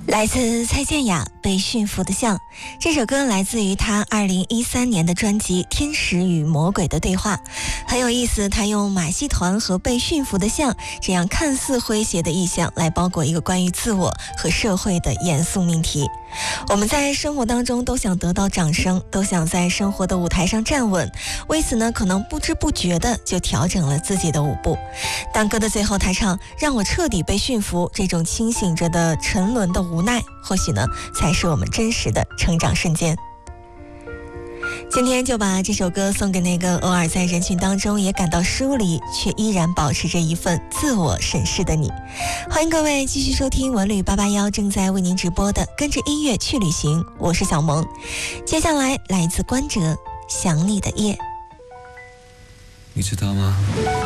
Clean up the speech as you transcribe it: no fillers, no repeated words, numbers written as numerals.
来自蔡健雅《被驯服的象》，这首歌来自于她2013年的专辑《天使与魔鬼的对话》，很有意思。她用马戏团和被驯服的象这样看似诙谐的意象来包裹一个关于自我和社会的严肃命题。我们在生活当中都想得到掌声，都想在生活的舞台上站稳，为此呢，可能不知不觉的就调整了自己的舞步。当歌的最后，他唱“让我彻底被驯服”，这种清醒着的沉沦的无奈，或许呢，才是我们真实的成长瞬间。今天就把这首歌送给那个偶尔在人群当中也感到疏离，却依然保持着一份自我审视的你。欢迎各位继续收听文旅881正在为您直播的跟着音乐去旅行，我是小萌。接下来来自关喆《想你的夜》。 你知道吗？